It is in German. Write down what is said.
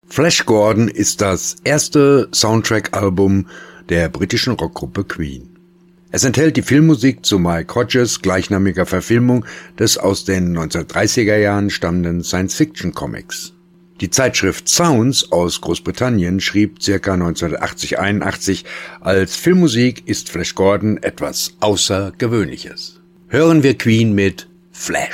Flash Gordon ist das erste Soundtrack-Album der britischen Rockgruppe Queen. Es enthält die Filmmusik zu Mike Hodges gleichnamiger Verfilmung des aus den 1930er Jahren stammenden Science-Fiction-Comics. Die Zeitschrift Sounds aus Großbritannien schrieb ca. 1980-81, als Filmmusik ist Flash Gordon etwas Außergewöhnliches. Hören wir Queen mit Flash.